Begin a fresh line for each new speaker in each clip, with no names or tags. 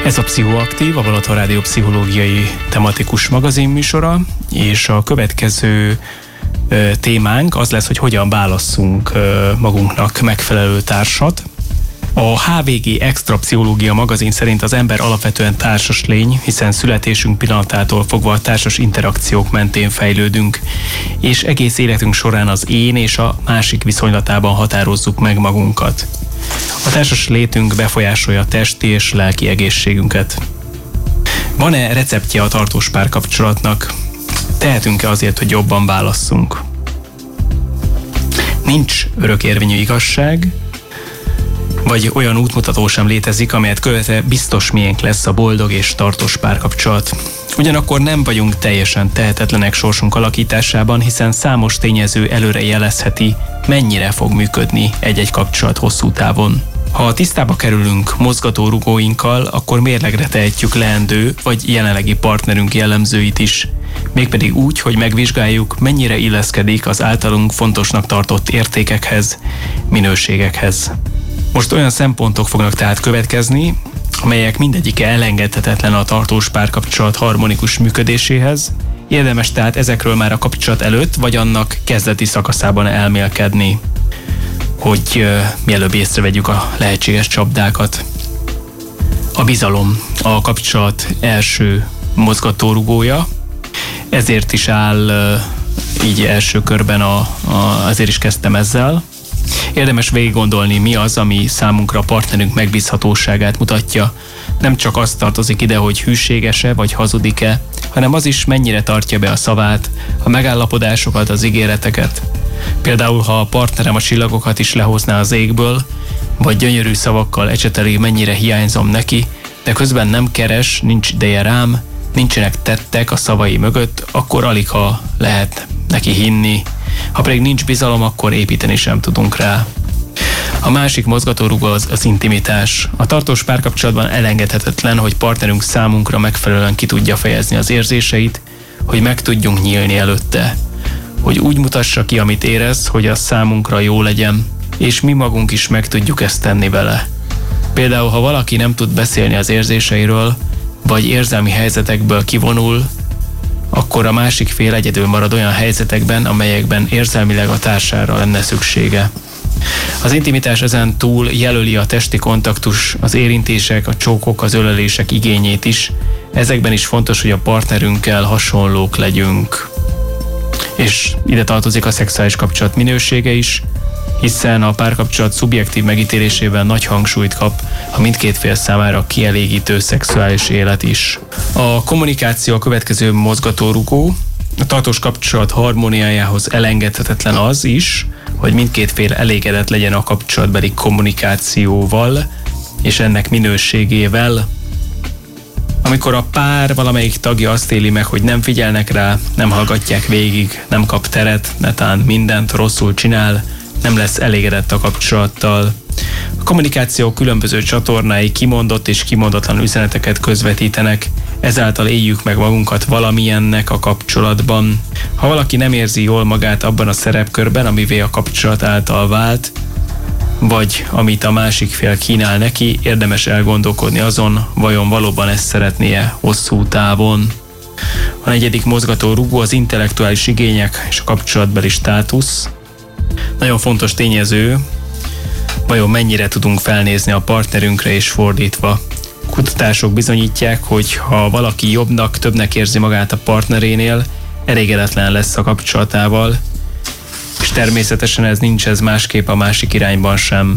Ez a Pszichoaktív, a Balaton Rádió pszichológiai tematikus magazinműsora, és a következő témánk az lesz, hogy hogyan válasszunk magunknak megfelelő társat. A HVG Extra Pszichológia magazin szerint az ember alapvetően társas lény, hiszen születésünk pillanatától fogva a társas interakciók mentén fejlődünk, és egész életünk során az én és a másik viszonylatában határozzuk meg magunkat. A társas létünk befolyásolja a testi és lelki egészségünket. Van-e receptje a tartós párkapcsolatnak? Tehetünk-e azért, hogy jobban válasszunk? Nincs örökérvényű igazság, vagy olyan útmutató sem létezik, amelyet követve biztos miénk lesz a boldog és tartós párkapcsolat. Ugyanakkor nem vagyunk teljesen tehetetlenek sorsunk alakításában, hiszen számos tényező előre jelezheti, mennyire fog működni egy-egy kapcsolat hosszú távon. Ha tisztába kerülünk mozgatórugóinkkal, akkor mérlegre tehetjük leendő vagy jelenlegi partnerünk jellemzőit is, mégpedig úgy, hogy megvizsgáljuk, mennyire illeszkedik az általunk fontosnak tartott értékekhez, minőségekhez. Most olyan szempontok fognak tehát következni, amelyek mindegyike elengedhetetlen a tartós párkapcsolat harmonikus működéséhez. Érdemes tehát ezekről már a kapcsolat előtt, vagy annak kezdeti szakaszában elmélkedni, hogy mielőbb észrevegyük a lehetséges csapdákat. A bizalom a kapcsolat első mozgatórugója, ezért is áll így első körben, azért is kezdtem ezzel. Érdemes végig gondolni, mi az, ami számunkra a partnerünk megbízhatóságát mutatja. Nem csak az tartozik ide, hogy hűséges-e vagy hazudik-e, hanem az is, mennyire tartja be a szavát, a megállapodásokat, az ígéreteket. Például, ha a partnerem a csillagokat is lehozná az égből, vagy gyönyörű szavakkal ecseteli, mennyire hiányzom neki, de közben nem keres, nincs ideje rám, nincsenek tettek a szavai mögött, akkor aligha lehet neki hinni. Ha pedig nincs bizalom, akkor építeni sem tudunk rá. A másik mozgatórugó az intimitás. A tartós párkapcsolatban elengedhetetlen, hogy partnerünk számunkra megfelelően ki tudja fejezni az érzéseit, hogy meg tudjunk nyílni előtte. Hogy úgy mutassa ki, amit érez, hogy az számunkra jó legyen, és mi magunk is meg tudjuk ezt tenni vele. Például, ha valaki nem tud beszélni az érzéseiről, vagy érzelmi helyzetekből kivonul, akkor a másik fél egyedül marad olyan helyzetekben, amelyekben érzelmileg a társára lenne szüksége. Az intimitás ezen túl jelöli a testi kontaktus, az érintések, a csókok, az ölelések igényét is. Ezekben is fontos, hogy a partnerünkkel hasonlók legyünk. És ide tartozik a szexuális kapcsolat minősége is, hiszen a párkapcsolat szubjektív megítélésében nagy hangsúlyt kap a mindkét fél számára kielégítő szexuális élet is. A kommunikáció a következő mozgatórugó. A tartós kapcsolat harmóniájához elengedhetetlen az is, hogy mindkét fél elégedett legyen a kapcsolatbeli kommunikációval és ennek minőségével. Amikor a pár valamelyik tagja azt éli meg, hogy nem figyelnek rá, nem hallgatják végig, nem kap teret, netán mindent rosszul csinál, nem lesz elégedett a kapcsolattal. A kommunikáció különböző csatornái kimondott és kimondatlan üzeneteket közvetítenek, ezáltal éljük meg magunkat valamilyennek a kapcsolatban. Ha valaki nem érzi jól magát abban a szerepkörben, amivé a kapcsolat által vált, vagy amit a másik fél kínál neki, érdemes elgondolkodni azon, vajon valóban ezt szeretnie hosszú távon. A negyedik mozgatórugó az intellektuális igények és a kapcsolatbeli státusz. Nagyon fontos tényező, vajon mennyire tudunk felnézni a partnerünkre és fordítva. Kutatások bizonyítják, hogy ha valaki jobbnak, többnek érzi magát a partnerénél, elégedetlen lesz a kapcsolatával, és természetesen ez másképp a másik irányban sem.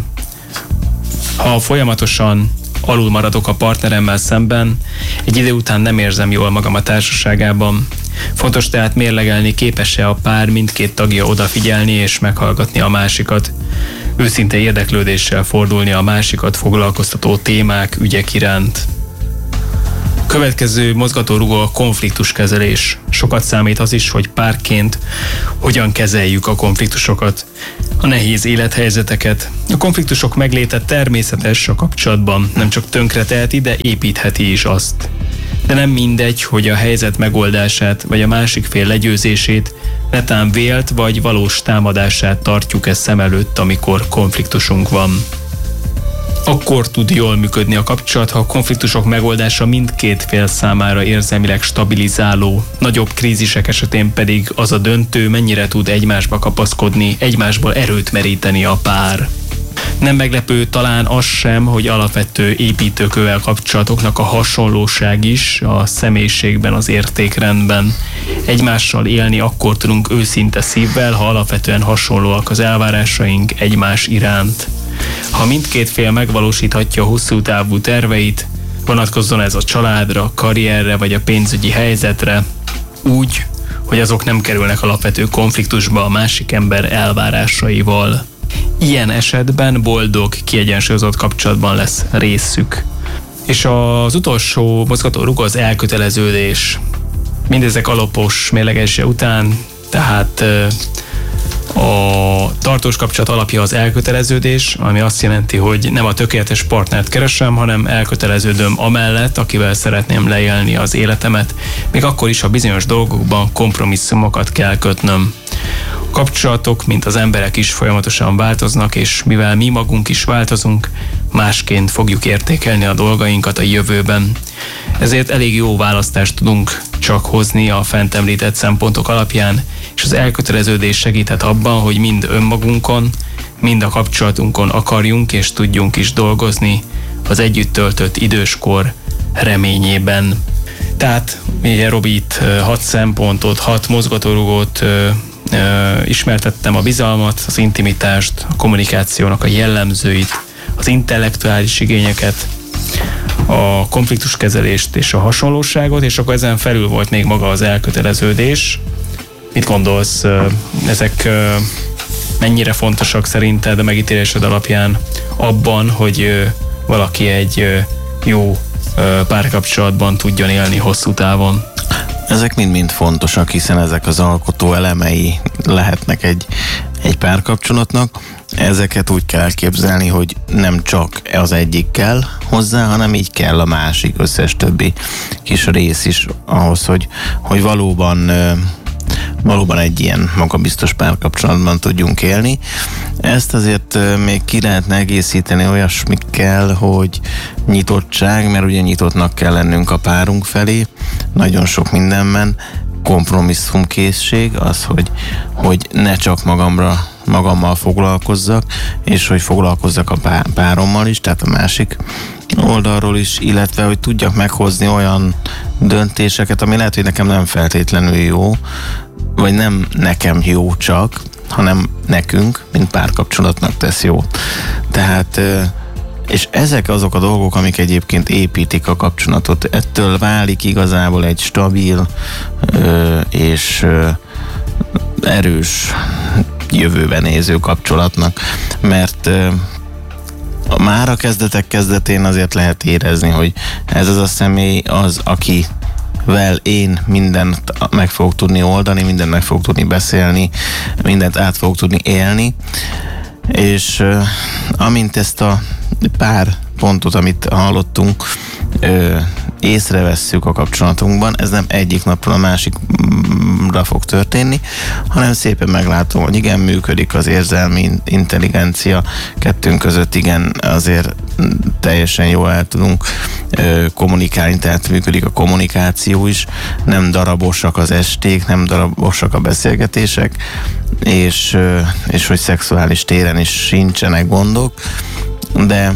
Ha folyamatosan alul maradok a partneremmel szemben, egy idő után nem érzem jól magam a társaságában. Fontos tehát mérlegelni, képes-e a pár mindkét tagja odafigyelni és meghallgatni a másikat, őszinte érdeklődéssel fordulni a másikat foglalkoztató témák, ügyek iránt. Következő mozgatórugó a konfliktuskezelés. Sokat számít az is, hogy párként hogyan kezeljük a konfliktusokat, a nehéz élethelyzeteket. A konfliktusok megléte természetes a kapcsolatban, nem csak tönkreteheti, de építheti is azt. De nem mindegy, hogy a helyzet megoldását vagy a másik fél legyőzését, netán vélt vagy valós támadását tartjuk-e szem előtt, amikor konfliktusunk van. Akkor tud jól működni a kapcsolat, ha a konfliktusok megoldása mindkét fél számára érzelmileg stabilizáló. Nagyobb krízisek esetén pedig az a döntő, mennyire tud egymásba kapaszkodni, egymásból erőt meríteni a pár. Nem meglepő talán az sem, hogy alapvető építőköve a kapcsolatoknak a hasonlóság is a személyiségben, az értékrendben. Egymással élni akkor tudunk őszinte szívvel, ha alapvetően hasonlóak az elvárásaink egymás iránt. Ha mindkét fél megvalósíthatja a hosszú távú terveit, vonatkozzon ez a családra, karrierre vagy a pénzügyi helyzetre, úgy, hogy azok nem kerülnek alapvető konfliktusba a másik ember elvárásaival. Ilyen esetben boldog, kiegyensúlyozott kapcsolatban lesz részük. És az utolsó mozgatórugó az elköteleződés. Mindezek alapos mérlegelése után, tehát a tartós kapcsolat alapja az elköteleződés, ami azt jelenti, hogy nem a tökéletes partnert keresem, hanem elköteleződöm amellett, akivel szeretném leélni az életemet, még akkor is, ha bizonyos dolgokban kompromisszumokat kell kötnöm. A kapcsolatok, mint az emberek is folyamatosan változnak, és mivel mi magunk is változunk, másként fogjuk értékelni a dolgainkat a jövőben. Ezért elég jó választást tudunk csak hozni a fent említett szempontok alapján, és az elköteleződés segíthet abban, hogy mind önmagunkon, mind a kapcsolatunkon akarjunk és tudjunk is dolgozni az együtt töltött időskor reményében. Tehát ugye Robi itt 6 szempontot, 6 mozgatórugót ismertettem: a bizalmat, az intimitást, a kommunikációnak a jellemzőit, az intellektuális igényeket, a konfliktuskezelést és a hasonlóságot, és akkor ezen felül volt még maga az elköteleződés. Mit gondolsz, ezek mennyire fontosak szerinted a megítélésed alapján abban, hogy valaki egy jó párkapcsolatban tudjon élni hosszú távon?
Ezek mind-mind fontosak, hiszen ezek az alkotó elemei lehetnek egy párkapcsolatnak. Ezeket úgy kell elképzelni, hogy nem csak az egyik kell hozzá, hanem így kell a másik, összes többi kis rész is ahhoz, hogy valóban egy ilyen magabiztos párkapcsolatban tudjunk élni. Ezt azért még ki lehetne egészíteni olyasmikkel, hogy nyitottság, mert ugye nyitottnak kell lennünk a párunk felé, nagyon sok mindenben, kompromisszumkészség, az, hogy ne csak magammal foglalkozzak, és hogy foglalkozzak a párommal is, tehát a másik oldalról is, illetve hogy tudjak meghozni olyan döntéseket, ami lehet, hogy nekem nem feltétlenül jó, vagy nem nekem jó csak, hanem nekünk, mint párkapcsolatnak tesz jó. Tehát, és ezek azok a dolgok, amik egyébként építik a kapcsolatot. Ettől válik igazából egy stabil és erős jövőben néző kapcsolatnak, mert már a kezdetén azért lehet érezni, hogy ez az a személy az, akivel én mindent meg fogok tudni oldani, mindent meg fogok tudni beszélni, mindent át fogok tudni élni, és amint ezt a pár pontot, amit hallottunk, észrevesszük a kapcsolatunkban, ez nem egyik napról a másikra fog történni, hanem szépen meglátom, hogy igen, működik az érzelmi intelligencia kettőnk között, igen, azért teljesen jól el tudunk kommunikálni, tehát működik a kommunikáció is, nem darabosak az esték, nem darabosak a beszélgetések, és hogy szexuális téren is sincsenek gondok, de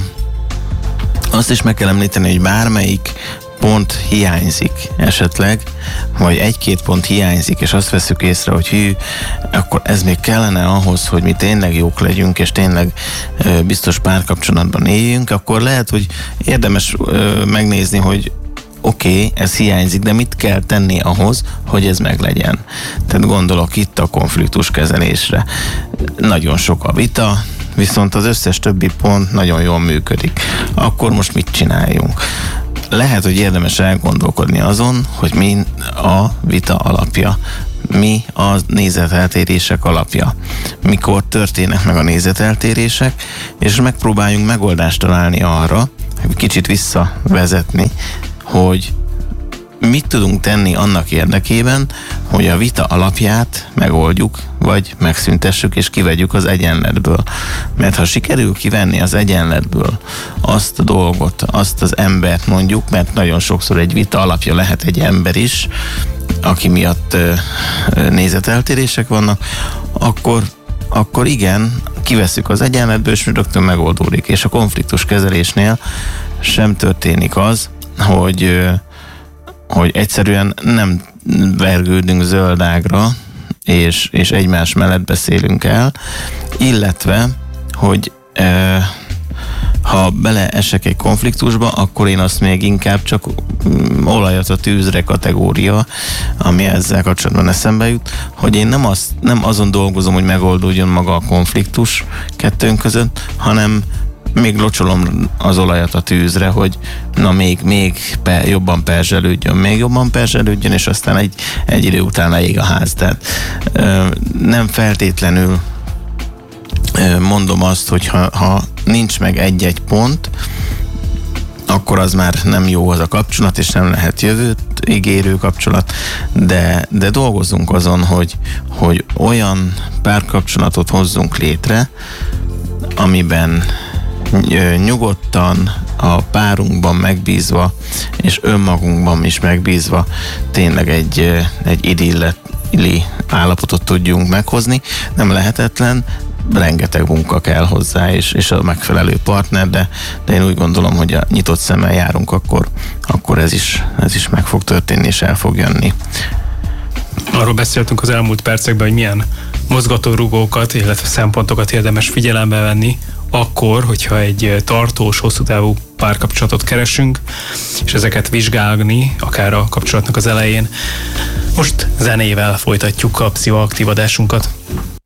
azt is meg kell említeni, hogy bármelyik pont hiányzik esetleg, vagy egy-két pont hiányzik, és azt veszük észre, hogy hű, akkor ez még kellene ahhoz, hogy mi tényleg jók legyünk, és tényleg biztos párkapcsolatban éljünk, akkor lehet, hogy érdemes megnézni, hogy oké, ez hiányzik, de mit kell tenni ahhoz, hogy ez meglegyen. Tehát gondolok itt a konfliktuskezelésre. Nagyon sok a vita, viszont az összes többi pont nagyon jól működik. Akkor most mit csináljunk? Lehet, hogy érdemes elgondolkodni azon, hogy mi a vita alapja, mi a nézeteltérések alapja, mikor történnek meg a nézeteltérések, és megpróbáljunk megoldást találni arra, hogy kicsit visszavezetni, hogy mit tudunk tenni annak érdekében, hogy a vita alapját megoldjuk, vagy megszüntessük és kivegyük az egyenletből. Mert ha sikerül kivenni az egyenletből azt a dolgot, azt az embert mondjuk, mert nagyon sokszor egy vita alapja lehet egy ember is, aki miatt nézeteltérések vannak, akkor igen, kivesszük az egyenletből, és rögtön megoldódik. És a konfliktus kezelésnél sem történik az, hogy egyszerűen nem vergődünk zöldágra, és egymás mellett beszélünk el, illetve, hogy ha beleesek egy konfliktusba, akkor én azt még inkább csak olajat a tűzre kategória, ami ezzel kapcsolatban eszembe jut, hogy én nem azon dolgozom, hogy megoldódjon maga a konfliktus kettőnk között, hanem még locsolom az olajat a tűzre, hogy na még jobban perzselődjön, és aztán egy idő után leég a ház. Tehát nem feltétlenül mondom azt, hogy ha nincs meg egy-egy pont, akkor az már nem jó az a kapcsolat, és nem lehet jövőt ígérő kapcsolat, de dolgozunk azon, hogy olyan párkapcsolatot hozzunk létre, amiben nyugodtan, a párunkban megbízva, és önmagunkban is megbízva tényleg egy idilli állapotot tudjunk meghozni. Nem lehetetlen, rengeteg munka kell hozzá, és a megfelelő partner, de én úgy gondolom, hogy a nyitott szemmel járunk, akkor ez is meg fog történni, és el fog jönni.
Arról beszéltünk az elmúlt percekben, hogy milyen mozgatórugókat, illetve szempontokat érdemes figyelembe venni, akkor, hogyha egy tartós, hosszú távú párkapcsolatot keresünk, és ezeket vizsgálni, akár a kapcsolatnak az elején. Most zenével folytatjuk a pszichoaktív adásunkat.